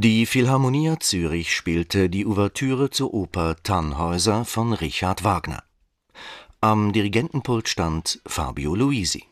Die Philharmonia Zürich spielte die Ouvertüre zur Oper Tannhäuser von Richard Wagner. Am Dirigentenpult stand Fabio Luisi